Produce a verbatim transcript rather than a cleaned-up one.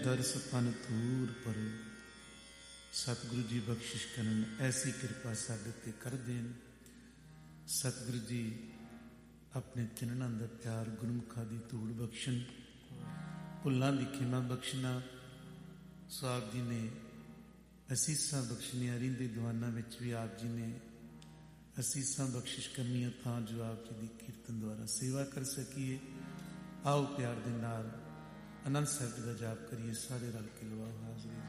ਦਰਸ ਪਨ ਧੂਰ ਪਰ ਸਤਿਗੁਰੂ ਜੀ ਬਖਸ਼ਿਸ਼ ਕਰਨ, ਐਸੀ ਕਿਰਪਾ ਸਾਡੇ ਤੇ ਕਰ ਦੇਣ। ਸਤਿਗੁਰੂ ਜੀ ਆਪਣੇ ਚਰਨਾਂ ਦਾ ਪਿਆਰ, ਗੁਰਮੁਖਾਂ ਦੀ ਧੂੜ ਬਖਸ਼ਣ, ਭੁੱਲਾਂ ਦੀ ਖਿਮਾ ਬਖਸ਼ਣਾ। ਸੋ ਆਪ ਜੀ ਨੇ ਅਸੀਸਾਂ ਬਖਸ਼ਣੀਆਂ, ਰਹਿੰਦੇ ਦੀਵਾਨਾਂ ਵਿੱਚ ਵੀ ਆਪ ਜੀ ਨੇ ਅਸੀਸਾਂ ਬਖਸ਼ਿਸ਼ ਕਰਨੀਆਂ, ਤਾਂ ਜੋ ਆਪ ਜੀ ਦੀ ਕੀਰਤਨ ਦੁਆਰਾ ਸੇਵਾ ਕਰ ਸਕੀਏ। ਆਓ ਪਿਆਰ ਦੇ ਨਾਲ ਆਨੰਦ ਸਾਹਿਬ ਦਾ ਜਾਪ ਕਰੀਏ, ਸਾਰੇ ਰਲ ਕੇ ਲਵਾਓ ਹਾਜ਼ਰੀ।